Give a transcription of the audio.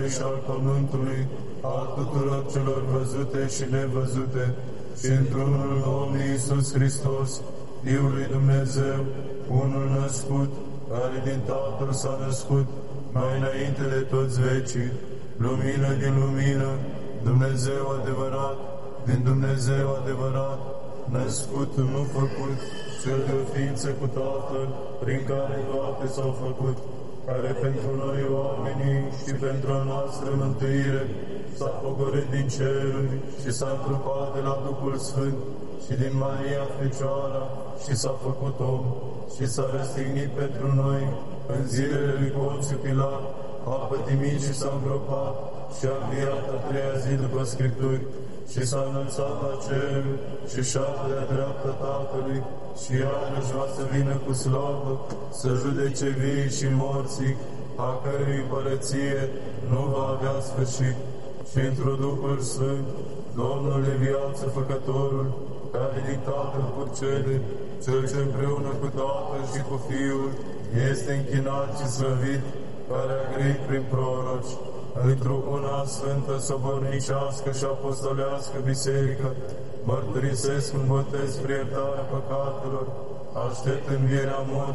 și al pământului, al tuturor celor văzute și nevăzute, și într-unul Domnul Iisus Hristos, Fiul lui Dumnezeu, unul născut, care din Tatăl s-a născut, mai înainte de toți vecii, lumină din lumină, Dumnezeu adevărat, din Dumnezeu adevărat, născut, nu făcut, cel de o ființă cu Tatăl, prin care toate s-au făcut, care pentru noi oamenii și pentru a noastră mântuire s-a pogorât din ceruri și s-a întrupat de la Duhul Sfânt și din Maria Fecioara și s-a făcut om și s-a răstignit pentru noi în zilele lui Ponțiu Pilat, a pătimit și s-a îngropat și a înviat a treia zi după Scripturi și s-a înălțat la cer și șapte de-a dreapta Tatălui și iarăși va să vină cu slavă să judece vii și morții, a cărui împărăție nu va avea sfârșit. Și într-o Duhul Sfânt, Domnul de viață Făcătorul, care din Tatăl purcede, Cel ce împreună cu Tatăl și cu Fiul este închinat și slăvit, care a grăit prin proroci, într-o una sfântă, sobornicească și apostolească biserică, mărturisesc în botez spre iertarea păcatelor, aștept învierea morții